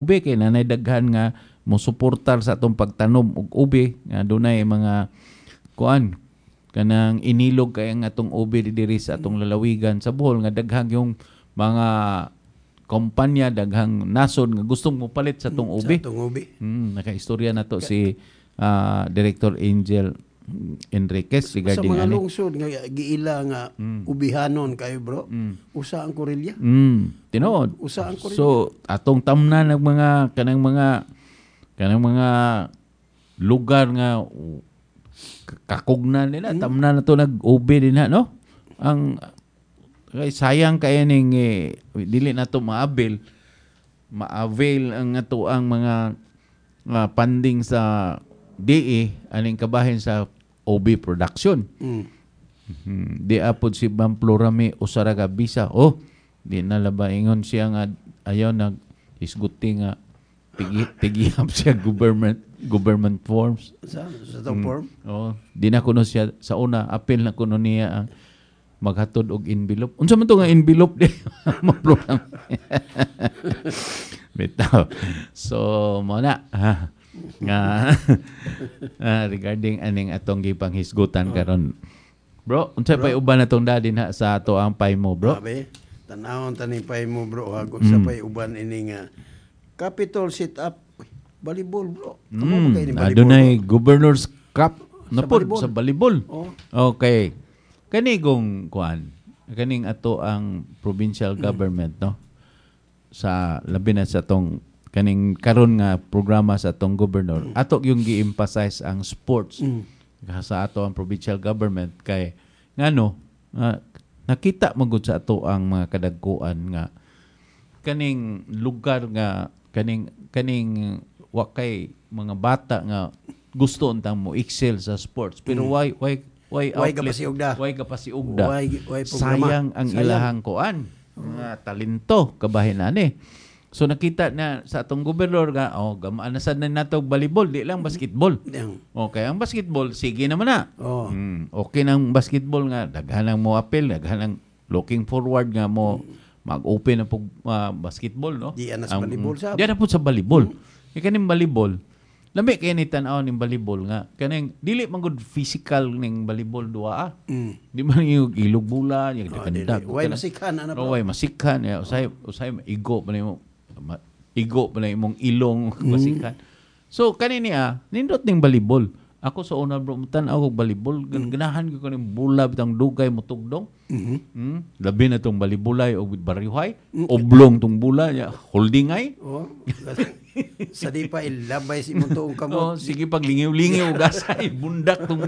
ube kay nanay daghan nga mosuportar sa atong pagtanom og ube nga dunay mga kuan kanang inilog kay ang atong ube diri sa atong lalawigan sa Bohol nga daghang yung mga kompanya daghang nasod nga gustong mopalit sa atong ube. Sa atong ube. Nakaistorya na to si Director Angel Enriquez regarding sa mga ani. lungsod nga giila nga ubihanon kayo bro. Usa ang Corilya. Tinuod. Usa ang Corilya. So atong tamnan ng mga kanang mga lugar nga kakugnan nila tamnan na to nag-ube din ha no. Ang kay sayang kay ning dili na to ma-avail ang ato ang mga funding sa DE aning kabahin sa OB production. Di apod si Ma'am Florame Usaraga Bisa. Di nalabaingon siya nga ayaw isguti nga tigihap siya government forms. Sa tong form? Di na kuno siya sa una apil na kuno niya ang maghatod og envelope. Unsa man to nga envelope di? Maplulang. Bitaw. So mo na nga regarding aning atong gipanghisgutan karon. Bro, unsa pay uban natong dadin ha sa ato ang pay mo, bro? Sabi, tanawon taning pay mo, bro. Hagod sa pay uban ini nga Capitol sit up volleyball, bro. Kamo ba kay ni volleyball? Adunay Governor's Cup na po volleyball. sa volleyball. Oh. Okay. Kanigong kuan, kaning ato ang provincial government no. Sa labi na sa tong kaning karon nga programa sa atong governor ato yung gi-emphasize ang sports sa ato ang provincial government kay ngano nakita magud sa ato ang mga kadagkuan nga kaning lugar nga kaning wakay mga bata nga gusto untang mo excel sa sports pero why kapasiugda why sayang ang ilahang kuan nga talento kabahin ani. So nakita na sa atong gobernador nga gamaan na sad na nato volleyball di lang basketball. Okay, ang basketball sige naman na. Okay nang basketball nga daghan ang mo appeal, daghan ang looking forward nga mo mag-open na pug basketball no. Di ana sa volleyball sa. Di na po sa volleyball. Kaning volleyball lambi kay ni tan-aw ning volleyball nga kaning dili man gud physical ning volleyball duaa. Di man yung ilog bula, yung dagandag. Way masikhan ana po. Way masikhan usay igo pa nimo igo pa na imong ilong masikan. So kanini nindot ning volleyball. Ako sa una bro tan-aw og volleyball ganahan ko kaning bula bitang dugay mo tugdong. Labi na tong volleyballay og bariyuhay, oblong tong bula ya holding ay. Sa di pa ilabay si imong tuong kamot. Sige paglingiw-lingiw gasay bundak tong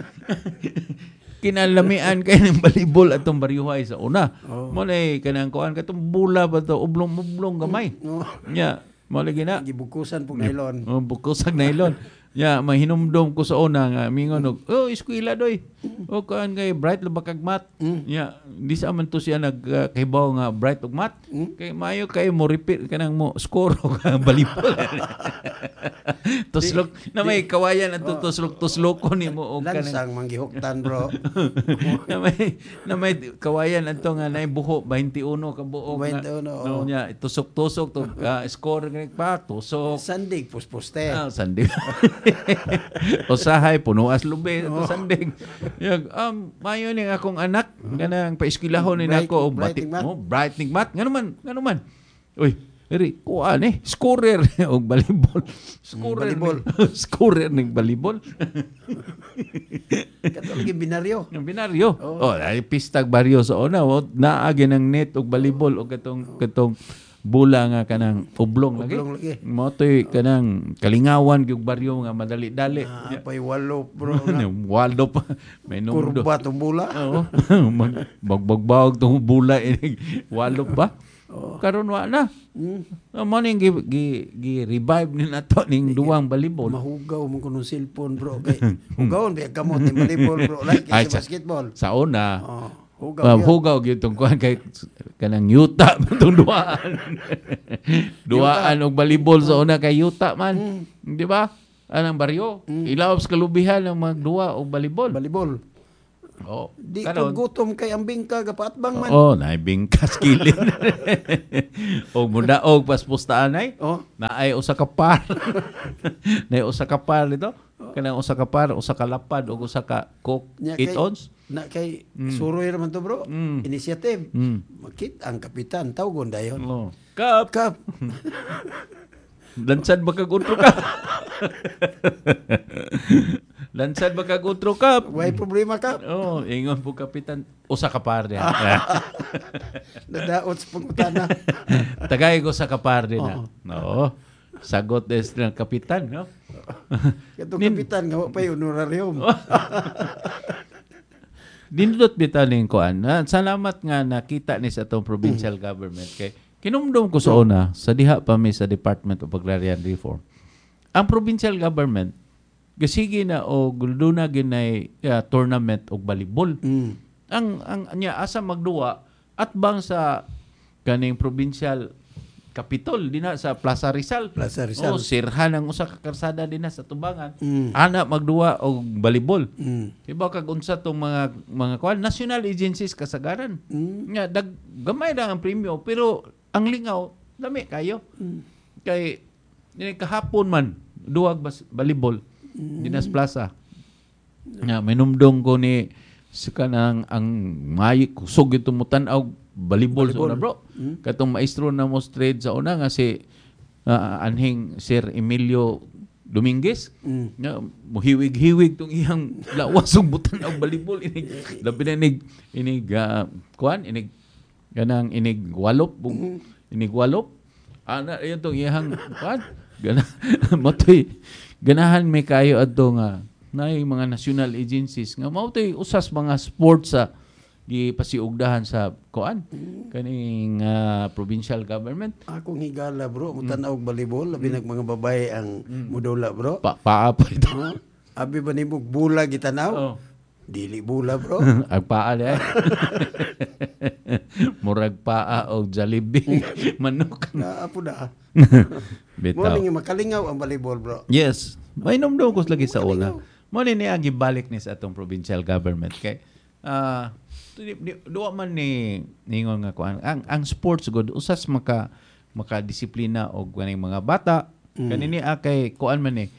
kinalamian kay ng volleyball atong bariyuhay sa una. Mo nay kanang kuan katong bula ba to oblong gamay. Nya mo lagi na gibukusan pug nylon. Bukusag nylon. Ya, mahinumdom ko sa una nga mingon eskwela doy. O kuan kay bright labakag mat. Ya, di sa man to siya nagkahibaw nga bright og mat. Kay mayo kay mo repeat kanang mo score og volleyball. Tuslok na may kawayan at tuslok nimo og kanang lansang manggihuktan bro. na may kawayan adto nga nay buho 21 ka buok. 21 no nya tusok-tusok to score nga pa tusok. Sandig puspuste. Sandig. Usahay punuas lube ato sandig. Yag mayo ning akong anak kanang paeskwelahon ni nako og bright ning mat. Ngano man. Uy, eri kuan scorer og volleyball. Scorer ning volleyball. Katong binaryo. Yung binaryo. Ay pistag baryo sa una naagi ng net og volleyball og katong bula nga kanang oblong lagi. Mo toy kanang kalingawan gyud baryo nga madali-dali. Pay walo bro. Walo pa. May numero. Kurba tong bula. Bagbag tong bula walo pa. Karon wa na. Mo ning gi-revive ni nato ning duwang volleyball. Mahugaw mo kuno cellphone bro. Kay hugawon biya kamot ning volleyball bro like basketball. Sa una. Hugaw gyud tong kuan kay kanang yuta tong duaan. Duaan og volleyball sa una kay yuta man. Di ba? Anang baryo. Ilaw sa kalubihan ng magduwa og volleyball. Oh, Di karon kag gutom kay ambing ka gapaatbang man. oh, naibing kaskilin. O mudaog pas pustaan ay. Oh. Naay usa ka par. Naay usa ka par dito. Kanang usa ka par, usa ka lapad ug usa ka coke Nya 8 ounce. Na kay suroy naman to bro. Initiative. Makit ang kapitan tawgon dayon. Oh. Kap, Kap. lansan ba kag utro ka? Lansan ba kag utro kap? Way problema kap. Oh, ingon po kapitan, usa ka par diha. Nadaot sa pangutana. Tagay ko sa kapar din na. No. Sagot des ng kapitan, no? Katong kapitan nga wa pay honorarium. Dinudot bitaw ning kuan. Salamat nga nakita ni sa atong provincial government kay kinumdum ko sa una sa diha pa mi sa Department of Agrarian Reform. Ang provincial government gasigi na o guluna ginay tournament og volleyball. Ang nya asa magduwa at bang sa kaning provincial Capitol dinha sa Plaza Rizal. Plaza Rizal. O sirhan ang usa ka karsada dinha sa Tubangan. Ana magduwa og volleyball. Iba kag unsa tong mga kuan national agencies kasagaran. Nya gamay ra ang premyo pero ang lingaw dami kayo. Kay dinhi kahapon man duwag volleyball dinas plaza. Nga minumdong ko ni sa kanang ang may kusog ito mo tanaw volleyball sa una bro. Katong maestro na mo straight sa una nga si anhing Sir Emilio Dominguez. Nga muhiwig-hiwig tong iyang lawas ug butan og volleyball inig labi na inig kuan inig ganang inig walop ana ayon tong iyang kuan gana matoy ganahan may kayo adto nga naay mga national agencies nga mao toy usas mga sports sa gipasiugdahan sa kuan kaning provincial government. Akong higala bro, mutan og volleyball labi nag mga babae ang mudula bro. Paa pa ito. Abi ba nimo bula gitanaw? Oh. Dili bula bro. Ang paa niya. Murag paa o Jollibee. Manok. Naapo na. Bitaw. Mo makalingaw ang volleyball bro. Yes. May numdum ko lagi sa una. Mo ni ang gibalik ni sa atong provincial government kay duwa man ni ningon nga kuan ang sports good usas makadisiplina og kaning mga bata kanini kay kuan man ni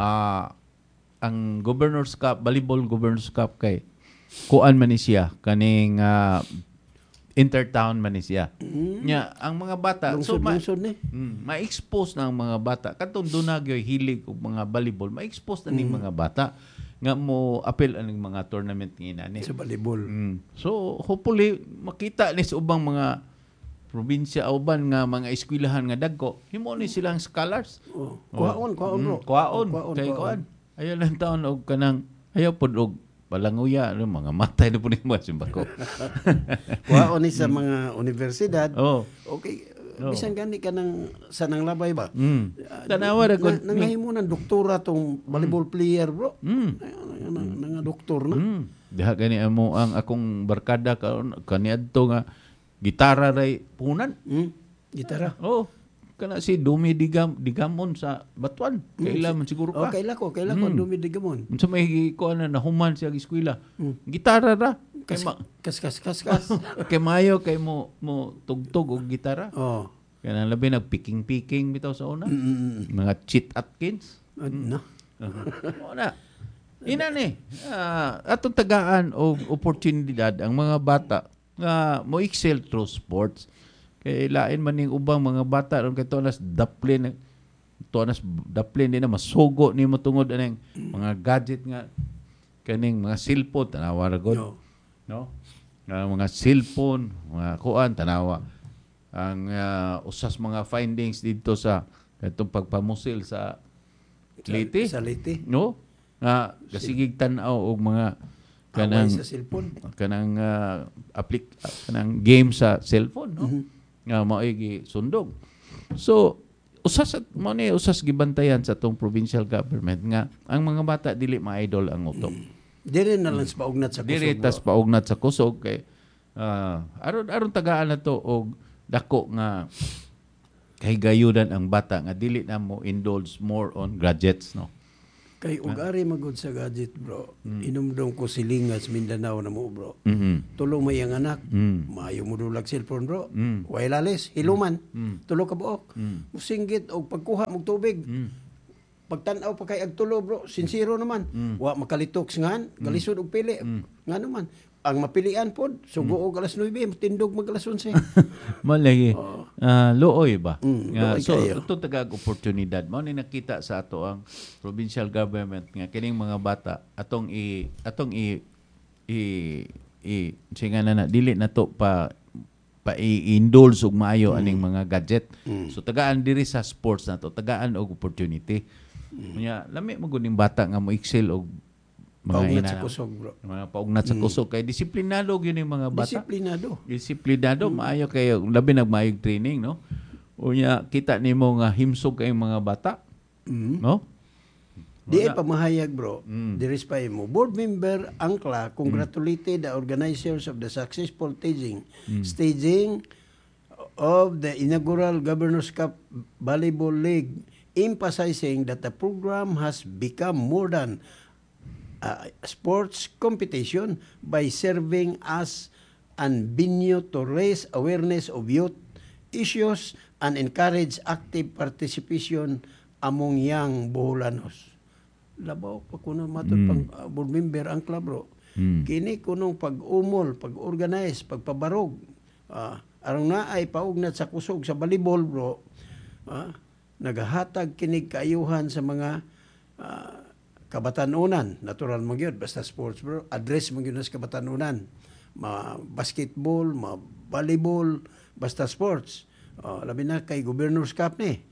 ang Governor's Cup, Volleyball Governor's Cup kay kuan man ni siya kaning intertown man ni siya. Nya ang mga bata Lungsod ni. ma-expose na ang mga bata katong dunagyoy hilig og mga volleyball, ma-expose na ning mga bata nga mo appeal aning mga tournament ngina ni Sa volleyball. So hopefully makita ni sa ubang mga probinsya uban nga mga eskwelahan nga dagko himo ni silang scholars. Kuhaon bro. Kuhaon kay kuan. Ayaw lang taon og kanang ayaw pod og palanguya mga matay na po ni mo simbako. Kuhaon ni sa mga universidad. Oh. Okay. Bisan gani ka ng sanang labay ba? Tanawa ra ko. Nangahimo ng doktora tong volleyball player bro. Nga doktor na. Diha gani amo ang akong barkada kaniadto nga gitara ray punan. Gitara. Oh. Kana si Dumi Digamon sa Batuan. Kaila man siguro ka. Kaila ko ang Dumi Digamon. Unsa may kuan na nahuman siya sa eskwela. Gitara ra. Kas. Kay mayo kay mo tugtog og gitara. Oh. Kaya labi nagpiking-piking bitaw sa una. Mga Chet Atkins. Na. Wala. Ina ni. Atong tagaan og oportunidad ang mga bata nga mo excel through sports. Kay lain man ning ubang mga bata ron kay tonas daplin din na masugo nimo tungod aning mga gadget nga kaning mga cellphone tanawa ra gud. No? Mga cellphone, mga kuan tanawa. Ang usas mga findings dito sa itong pagpamusil sa Leyte. Sa Leyte. No? Nga kasigig tan-aw og mga kanang sa cellphone. Kanang kanang game sa cellphone, no? Nga maigi sundog. So usas gibantayan sa tong provincial government nga ang mga bata dili ma-idol ang utok. Dire na lang sa paugnat sa kusog. Dire tas paugnat sa kusog kay aron tagaan na to og dako nga kay gayudan ang bata nga dili na mo indulge more on gadgets, no. Kay ugari magud sa gadget, bro. Inumdum ko silingas Mindanao na mo, bro. Tulo may ang anak. Maayo mo dulag cellphone, bro. Way lalis, hiluman. Tulo ka buok. Musinggit og pagkuha mog tubig. Pagtanaw pa kay agtulo, bro. Sincero naman. Wa makalitok ngan, galisod og pili. Nga naman. Ang mapilian pod, sugo og alas 9, tindog mag alas 11. Malagi. Looy ba? Looy So, kayo. ito tagag oportunidad. Mao ni nakita sa ato ang provincial government nga kining mga bata atong singa na dili na to pa i-indulge og maayo aning mga gadget. So tagaan diri sa sports na to, tagaan og opportunity. Nya lami mo guning bata nga mo excel og Paugnat sa kusog, bro. mga paugnat sa kusog kay disiplinado gyud yung mga bata. Disiplinado. Disiplinado, maayo kayo, labi nagmaayog training, no? Unya, kita nimo nga himsog kayong mga bata, no? Di ay pamahayag, bro. Diris pa mo. Board member Angkla congratulated the organizers of the successful staging of the inaugural Governor's Cup Volleyball League, emphasizing that the program has become more than sports competition by serving as an venue to raise awareness of youth issues and encourage active participation among young Boholanos. Labaw pa kuno matod pang board member ang club, bro. Kini kunong pag-umol, pag-organize, pagpabarog. Arang na ay paugnat sa kusog sa volleyball, bro. Nagahatag kinig kaayuhan sa mga kabatanunan, natural mo yun, basta sports, bro. Address mo yun sa kabatanunan. Basketball, volleyball, basta sports. Labi na kay Governor's Cup ni.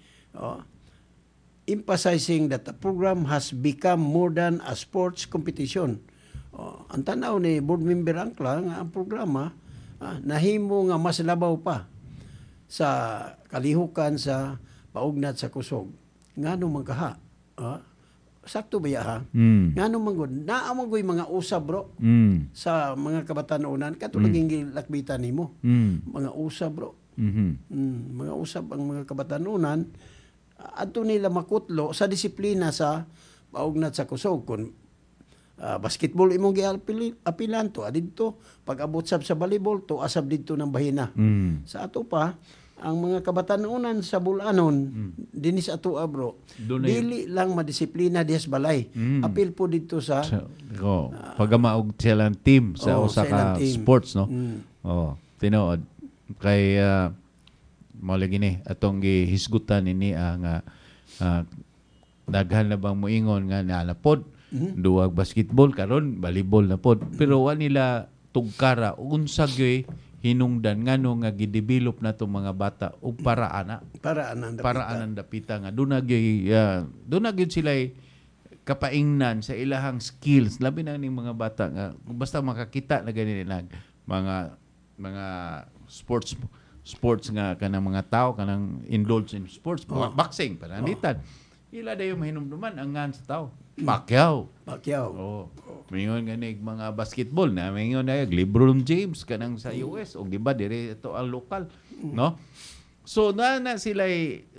Emphasizing that the program has become more than a sports competition. Ang tanaw ni board member Angkla nga ang programa nahimo nga mas labaw pa sa kalihukan sa paugnat sa kusog. Ngano man kaha? Sakto ba ha? Ngano man gud? Naa man gud mga usab, bro. Sa mga kabatanunan katulaging gilakbitan nimo. Mga usab, bro. Mga usab ang mga kabatanunan adto nila makutlo sa disiplina sa paugnat sa kusog. Kun basketball imong giapilan to adito, pag-abot sab sa volleyball to asab didto ng bahina. Sa ato pa ang mga kabatanunan sa Bulanon dinis ato, bro, dili lang madisiplina dihas balay. Apil po dito sa pagamaog silang team sa usa ka sports, no? Tinuod kay mao lagi ni atong gihisgutan ini nga daghan na bang moingon nga nalapod duwag basketball karon volleyball na pod, pero wa nila tugkara unsa gyoy hinungdan ngano nga gidevelop nato mga bata og paraan ang dapita nga duna gyud sila kapaingnan sa ilahang skills, labi na ning mga bata nga basta makakita na gani nila mga sports nga kanang mga tao kanang indulge in sports, boxing pananitan. Ila dayo mahinumduman ang ngan sa tao. Pacquiao. Mingon ganig mga basketball na mingon na LeBron James kanang sa US o di ba dire ito ang lokal, no? So na sila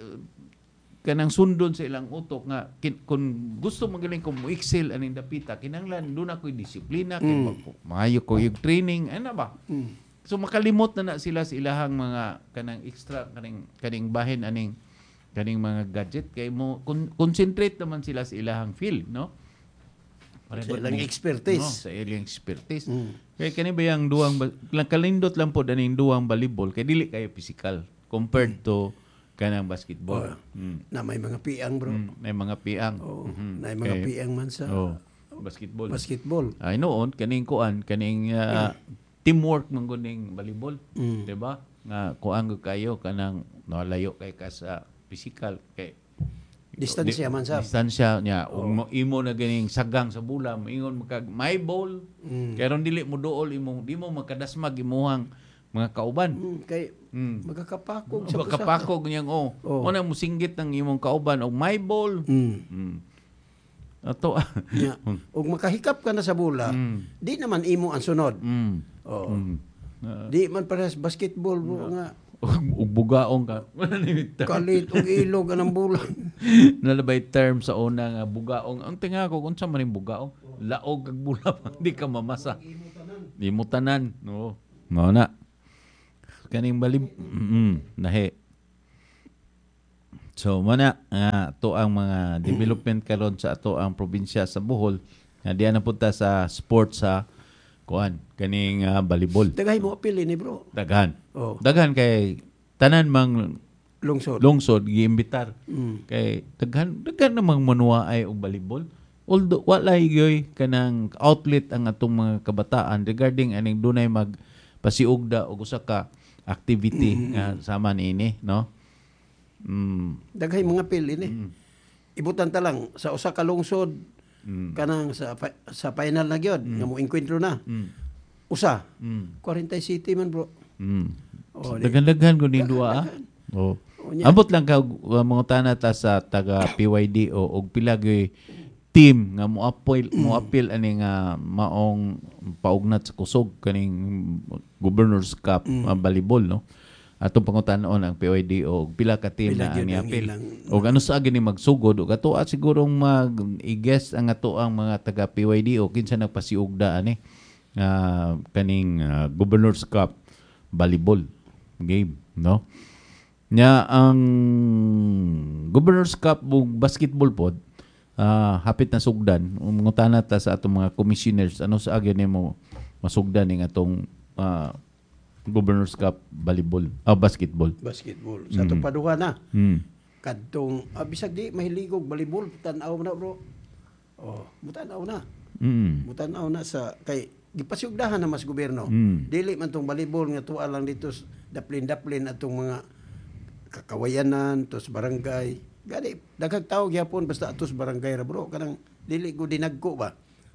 kanang sundon sa ilang utok nga kung gusto magaling ko mo excel aning dapita kinahanglan doon ako'y disiplina kay maayo ko yung training ano ba. So makalimot na sila sa ilahang mga kanang extra kaning bahin aning kaning mga gadget kay mo concentrate naman sila sa ilahang field, no? Sa ilang expertise. No, sa ilang expertise. Kaya kani ba yung kalindot lang po aning duwang volleyball kay dili kayo physical compared to kanang basketball. Na may mga piang, bro. May mga piang. Na may mga piang man sa basketball. Ay noon kaning teamwork man guning volleyball, di ba? Nga kuan kayo kanang nalayo kay ka sa physical kay distansya man sa distansya niya imo na ganing sagang sa bula ingon my ball kay ron dili mo duol di mo makadasmag imuhang mga kauban kay magkakapakog niya na mo singgit ng imong kauban og my ball ato og makahikap ka na sa bula di naman imo ang sunod di man parehas basketball, bro, nga ug bugaong ka kalit og ilog anang bulan Nalabay term sa una nga bugaong. Ang tinga ko kung saan man yung bugaong. Laog kag bula pa. Hindi ka mamasa. Di mo tanan. No. Mao na. Kaning balib. Nahi. So, mana to ang mga development karon sa ato ang probinsya sa Bohol. Diyan na punta sa sports sa kuan kaning volleyball. Daghay mo apil ni bro. Daghan. Oh. Daghan kay tanan mang Lungsod giimbitar. Kay daghan namang manua ay og volleyball. Although wala gyoy kanang outlet ang atong mga kabataan regarding aning dunay magpasiugda og usa ka activity nga sama niini, no? Daghay mga apil ini. Ibutan ta lang sa usa ka lungsod kanang sa final na gyud nga mo encuentro na. Usa. 40 city man bro. Oh, daghan-daghan gud ning duha. Oh. Ambot lang ka mga tanata sa taga PYD o og pila gyud team nga mo-appeal ani nga maong paugnat sa kusog kaning Governor's Cup volleyball, no? Atong pangutanon ang PYD o pila ka team na ang appeal. O ano sa gini magsugod o kato sigurong mag-i-guess ang ato ang mga taga PYD o kinsa nagpasiugda ani kaning Governor's Cup volleyball game, no? Nya ang Governor's Cup basketball pod hapit na sugdan. Mangutana ta sa atong mga commissioners ano sa agyan nimo masugdan ning atong Governor's Cup volleyball basketball. Sa atong paduha na. Kadtong bisag di mahiligog volleyball tan-aw na bro. Oh, mutan-aw na. Mutan-aw na sa kay gipasiugdahan na mas gobyerno. Dili man tong volleyball nga tuwa lang dito daplin-daplin atong mga kakawayanan tos barangay. Gani daghang tawo gyapon basta atos barangay ra bro kanang dili ko dinagko ba.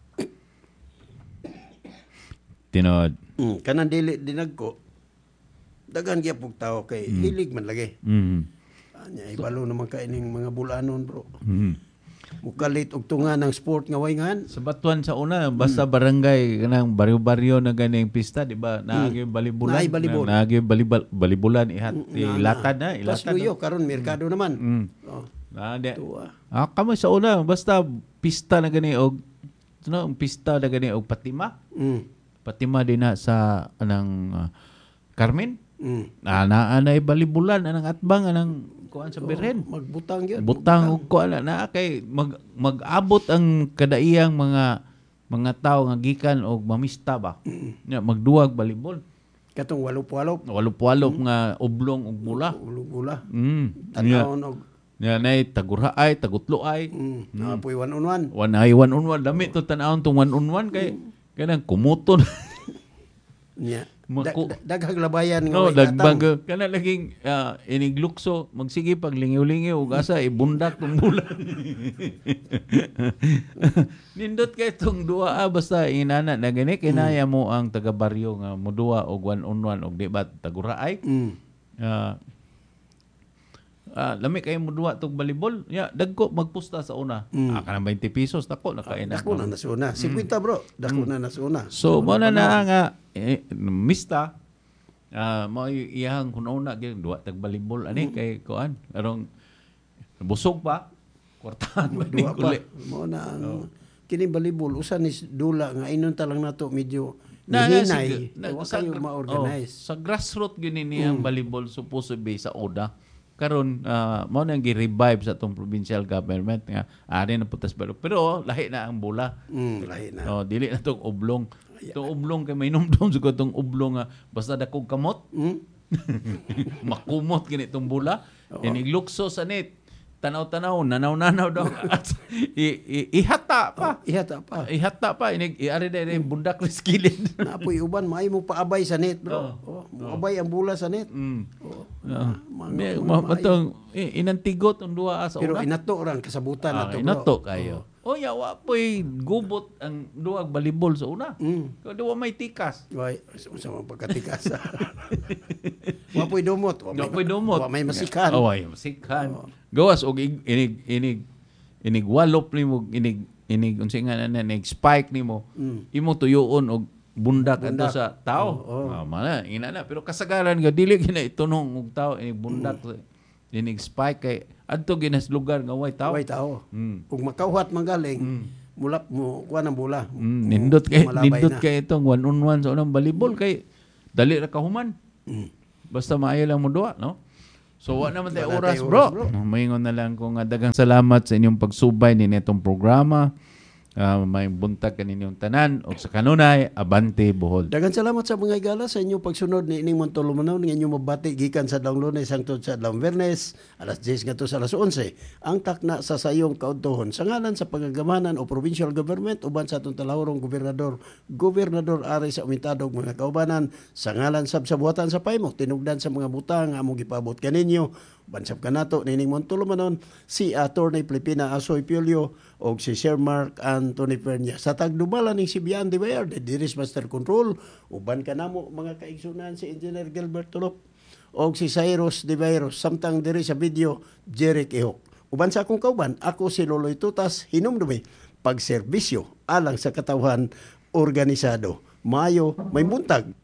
Tinod. Kanang dili dinagko. Daghan gyapon tawo kay hilig man lagi. Anya ibalo naman ka ining mga bulanon bro. Mukalit og tunga ng sport nga wayngan. Sa Batuan sa una basta barangay kanang baryo-baryo na ganing pista, di ba? Naagi balibulan. Naagi balibulan ilatan na. Plus luyo karon merkado naman. Kamo sa una basta pista na gani og pista na gani og patima. Patima din na sa anang Carmen. Naanay balibulan anang atbang anang kuan sa Birhen. Magbutang yun. Butang og kuan na kay mag-abot ang kadaiyang mga tao nga gikan og mamista ba. Magduwag volleyball. Katong walop-walop nga oblong ug bula. Bula. Tanawon og nay taguraay, tagutloay. Apoy 1-on-1. One-on-one. Dami to tanawon tong 1-on-1 kay kanang kumuton. Nya. Daghang labayan nga way dagbag kana laging iniglukso magsige pag lingiw-lingiw ug asa ibundak tong bulan. Nindot kay tong duha basta inana na gani kinaya mo ang taga baryo nga moduwa og 1-on-1 og di ba taguraay. Lami kay moduwa tog volleyball dagko magpusta sa una kanang 20 pesos dako nakaina dako na sa una 50 bro dako na sa una so mo na nga mista mo iyang hununa gyud duwa tag volleyball ani kay kuan arong busog pa kwartahan ba duwa pa mo na ang kini volleyball usan ni dula nga inon ta lang nato medyo hinay kayo ma-organize sa grassroots gyud ni ang volleyball supposed to be sa ODA karon mao nang gi-revive sa atong provincial government nga ari na putas pero lahi na ang bola. Lahi na. Dili na tong oblong. Tong oblong kay may numdum siguro tong oblong nga basta dakog kamot. Makumot gini tong bola. Iniglukso sa net. Tanaw-tanaw, nanaw-nanaw daw. Ihata pa. Ihata pa. Iari na yung bundak riskilin. Napoy uban, may mo paabay sa net, bro. Abay ang bula sa net. Matong, inantigot ang duwa sa una. Pero inato orang kasabutan na to, bro. Inato kayo. Yawa po'y gubot ang duwag volleyball sa una. Kaya diwa may tikas. Sama pagkatikas. Wapoy dumot. Wapoy dumot. May masikan. May masikan. Gawas og inig walop nimo inig unsa nga inig spike nimo. Imo tuyoon og bundak adto sa tao. Mana ina na pero kasagaran nga dili gina itunong og tao inig bundak inig spike kay adto ginas lugar nga way tao. Way tao. Mm. Kung makauhat manggaling, mulap mo kuha ng bola. Nindot kay Malabay nindot na. kay itong one-on-one sa unang volleyball kay dali ra kahuman. Basta maayo lang mo duwa, no? So wa naman tayo Wala oras, tayo bro. oras, bro. Maingon na lang ko nga daghang salamat sa inyong pagsubay ni netong programa. May buntag kaninyong tanan o sa kanunay abante Bohol. Daghang salamat sa mga igala sa inyong pagsunod ni ining Montolumanon ng inyong mabati gikan sa adlawng Lunes hangtod sa adlawng Biyernes alas 10 ngadto sa alas 11 ang takna sa sayong kaudtohon sa ngalan sa pagagamanan o provincial government uban sa atong talahorong gobernador Ari sa umintadog mga kaubanan sa ngalan sab sa buhatan sa paymo tinugdan sa mga butang nga among gipabot kaninyo bansab kanato nining Montolumanon si Attorney Filipina Asoy Piolio o si Sir Mark Anthony Pernia. Sa tagdumala ning si Bian de Bayar, the Diris Master Control, uban ka namo mga kaigsunan si Engineer Gilbert Tulop o si Cyrus de Bayros, samtang diri sa video, Jeric Ihok. Uban sa akong kauban, ako si Loloy Tutas, hinumdumi, pagserbisyo alang sa katawhan organisado. Mayo, may buntag.